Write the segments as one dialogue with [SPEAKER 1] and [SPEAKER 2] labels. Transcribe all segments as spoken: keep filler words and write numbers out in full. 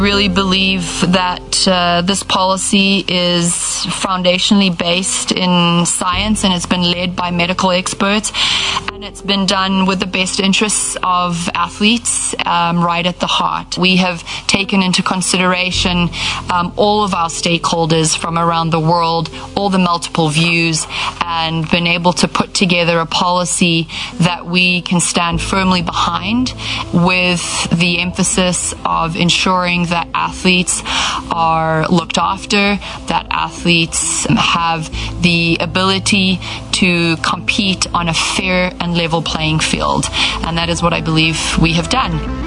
[SPEAKER 1] Really believe that uh, this policy is foundationally based in science, and it's been led by medical experts, and it's been done with the best interests of athletes um, right at the heart. We have taken into consideration um, all of our stakeholders from around the world, all the multiple views, and been able to put together a policy that we can stand firmly behind, with the emphasis of ensuring that athletes are looked after, that athletes have the ability to compete on a fair and level playing field. And that is what I believe we have done.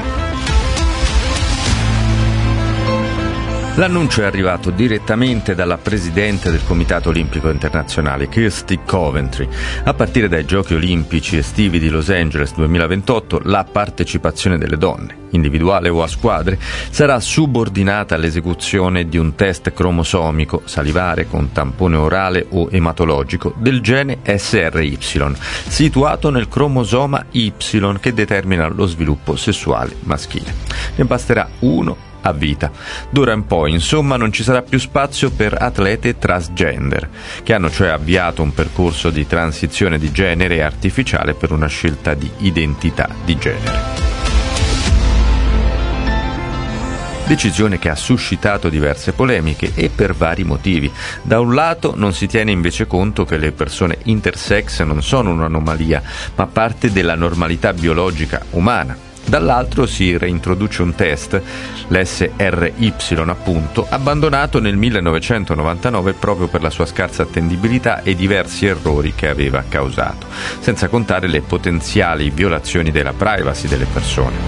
[SPEAKER 2] L'annuncio è arrivato direttamente dalla presidente del Comitato Olimpico Internazionale, Kirsty Coventry. A partire dai Giochi Olimpici estivi di Los Angeles duemilaventotto, la partecipazione delle donne, individuale o a squadre, sarà subordinata all'esecuzione di un test cromosomico salivare con tampone orale o ematologico del gene S R Y, situato nel cromosoma Y, che determina lo sviluppo sessuale maschile. Ne basterà uno a vita. D'ora in poi, insomma, non ci sarà più spazio per atlete transgender, che hanno cioè avviato un percorso di transizione di genere artificiale per una scelta di identità di genere. Decisione che ha suscitato diverse polemiche, e per vari motivi. Da un lato non si tiene invece conto che le persone intersex non sono un'anomalia, ma parte della normalità biologica umana. Dall'altro si reintroduce un test, l'S R Y appunto, abbandonato nel millenovecentonovantanove proprio per la sua scarsa attendibilità e diversi errori che aveva causato, senza contare le potenziali violazioni della privacy delle persone.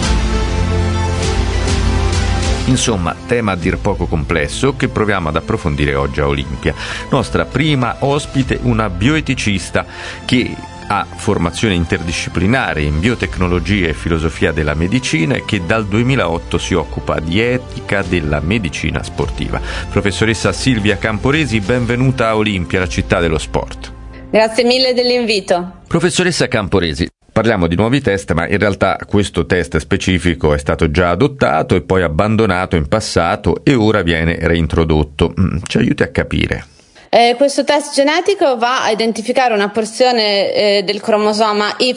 [SPEAKER 2] Insomma, tema a dir poco complesso che proviamo ad approfondire oggi a Olimpia. Nostra prima ospite, una bioeticista che ha formazione interdisciplinare in biotecnologie e filosofia della medicina e che dal duemilaotto si occupa di etica della medicina sportiva. Professoressa Silvia Camporesi, benvenuta a Olimpia, la città dello sport.
[SPEAKER 3] Grazie mille dell'invito.
[SPEAKER 2] Professoressa Camporesi, parliamo di nuovi test, ma in realtà questo test specifico è stato già adottato e poi abbandonato in passato e ora viene reintrodotto. Ci aiuti a capire.
[SPEAKER 3] Eh, questo test genetico va a identificare una porzione eh, del cromosoma Y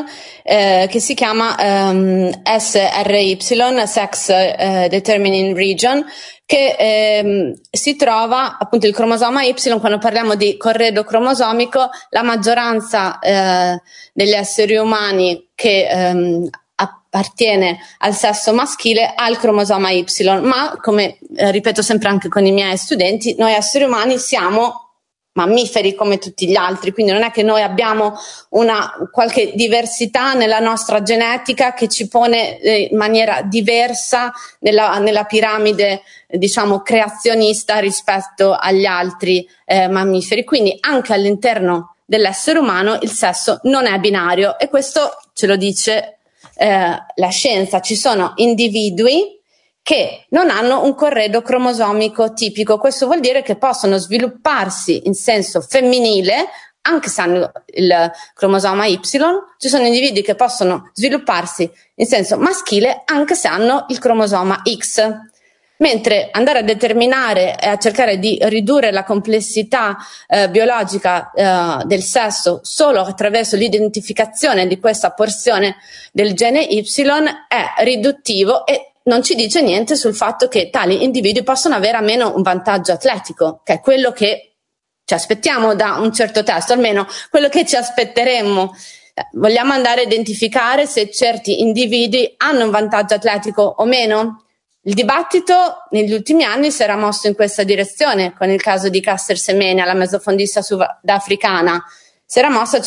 [SPEAKER 3] eh, che si chiama ehm, S R Y, Sex eh, Determining Region, che ehm, si trova appunto il cromosoma Y. Quando parliamo di corredo cromosomico, la maggioranza eh, degli esseri umani che ehm, appartiene al sesso maschile ha il cromosoma Y, ma come eh, ripeto sempre anche con i miei studenti, noi esseri umani siamo mammiferi come tutti gli altri, quindi non è che noi abbiamo una qualche diversità nella nostra genetica che ci pone eh, in maniera diversa nella, nella piramide eh, diciamo creazionista rispetto agli altri eh, mammiferi, quindi anche all'interno dell'essere umano il sesso non è binario, e questo ce lo dice Eh, la scienza. Ci sono individui che non hanno un corredo cromosomico tipico. Questo vuol dire che possono svilupparsi in senso femminile anche se hanno il cromosoma Y. Ci sono individui che possono svilupparsi in senso maschile anche se hanno il cromosoma X. Mentre andare a determinare e a cercare di ridurre la complessità eh, biologica eh, del sesso solo attraverso l'identificazione di questa porzione del gene Y è riduttivo e non ci dice niente sul fatto che tali individui possono avere almeno un vantaggio atletico, che è quello che ci aspettiamo da un certo testo, almeno quello che ci aspetteremmo. Vogliamo andare a identificare se certi individui hanno un vantaggio atletico o meno? Il dibattito negli ultimi anni si era mosso in questa direzione, con il caso di Caster Semenya, la mezofondista sudafricana. Si era mossa